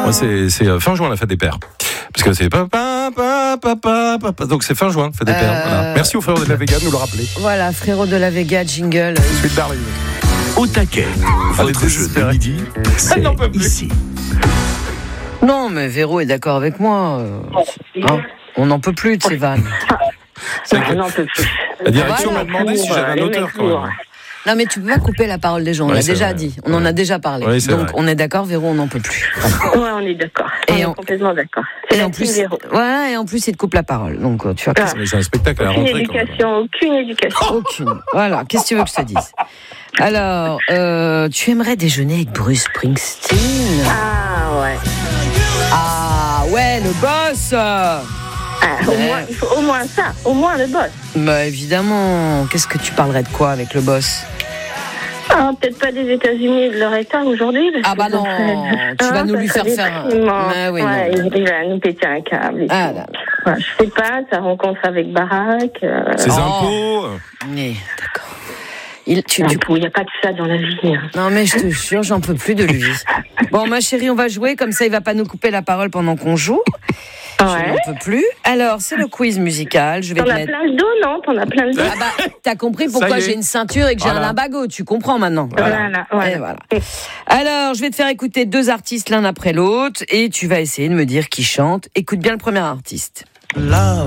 Moi, c'est fin juin la fête des pères. Parce que c'est papa. Donc c'est fin juin, fête des pères. Voilà. Merci aux frères de la Vega de nous le rappeler. Voilà, frérot de la Vega, jingle. Suite d'arrive. Au taquet, votre jeu de midi, c'est ici. Non, mais Véro est d'accord avec moi. On n'en peut plus de ces vannes. On n'en peut plus. La direction m'a demandé si j'avais un auteur quand même. Non, mais tu peux pas couper la parole des gens. On l'a déjà dit. On en a déjà parlé. Oui, donc, vrai. on est d'accord, Véro, on n'en peut plus. Ouais, on est d'accord. On est complètement d'accord. Et en plus, voilà, et en plus, il te coupe la parole. Donc, tu vois. Mais c'est un spectacle à la rentrée. Aucune éducation. Aucune. Voilà. Qu'est-ce que tu veux que je te dise? Alors, tu aimerais déjeuner avec Bruce Springsteen? Ah ouais. Ah ouais, le boss. Il faut au moins ça, au moins le boss. Bah évidemment. Qu'est-ce que tu parlerais de quoi avec le boss? Peut-être pas des États-Unis et de leur État aujourd'hui. Ah bah non, tu vas nous lui faire faire. Ah oui, ouais, il va nous péter un câble. Ah là. Ouais, je sais pas, sa rencontre avec Barack. Ses impôts. Mais d'accord. Il n'y a pas que ça dans la vie. Non mais je te jure, j'en peux plus de lui. Bon ma chérie, on va jouer, comme ça il va pas nous couper la parole pendant qu'on joue. Ouais. Je n'en peux plus. Alors, c'est le quiz musical. Je vais T'en as plein le dos, non? T'en as plein le dos. Ah bah, t'as compris pourquoi j'ai une ceinture et que j'ai un limbago. Tu comprends maintenant. Voilà. Et voilà. Alors, je vais te faire écouter 2 artistes l'un après l'autre et tu vas essayer de me dire qui chante. Écoute bien le premier artiste. Love.